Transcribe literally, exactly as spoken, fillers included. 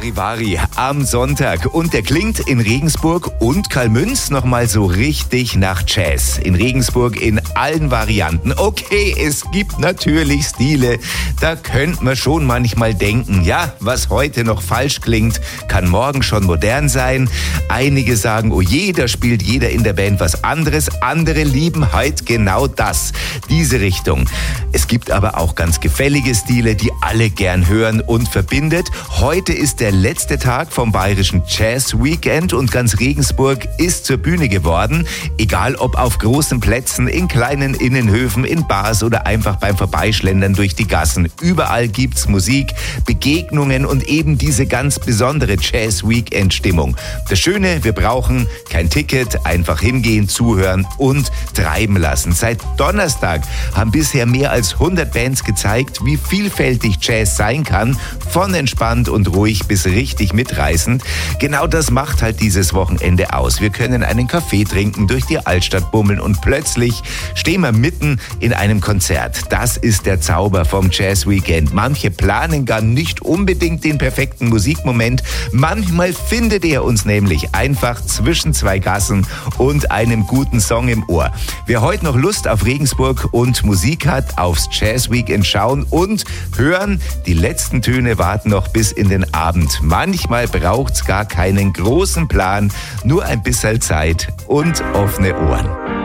Charivari am Sonntag. Und der klingt in Regensburg und Karlmünz nochmal so richtig nach Jazz. In Regensburg in allen Varianten. Okay, es gibt natürlich Stile, da könnte man schon manchmal denken, ja, was heute noch falsch klingt, kann morgen schon modern sein. Einige sagen, oh je, da spielt jeder in der Band was anderes. Andere lieben halt genau das, diese Richtung. Es gibt aber auch ganz gefällige Stile, die alle gern hören und verbindet. Heute ist der letzte Tag vom Bayerischen Jazz Weekend und ganz Regensburg ist zur Bühne geworden. Egal ob auf großen Plätzen, in kleinen Innenhöfen, in Bars oder einfach beim Vorbeischlendern durch die Gassen. Überall gibt's Musik, Begegnungen und eben diese ganz besondere Jazz Weekend Stimmung. Das Schöne, wir brauchen kein Ticket, einfach hingehen, zuhören und treiben lassen. Seit Donnerstag haben bisher mehr als hundert Bands gezeigt, wie vielfältig Jazz sein kann, von entspannt und ruhig bis richtig mitreißend. Genau das macht halt dieses Wochenende aus. Wir können einen Kaffee trinken, durch die Altstadt bummeln und plötzlich stehen wir mitten in einem Konzert. Das ist der Zauber vom Jazz Weekend. Manche planen gar nicht unbedingt den perfekten Musikmoment. Manchmal findet er uns nämlich einfach zwischen zwei Gassen und einem guten Song im Ohr. Wer heute noch Lust auf Regensburg und Musik hat, aufs Jazz Weekend schauen und hören, die letzten Töne warten noch bis in den Abend. Manchmal braucht's gar keinen großen Plan, nur ein bisschen Zeit und offene Ohren.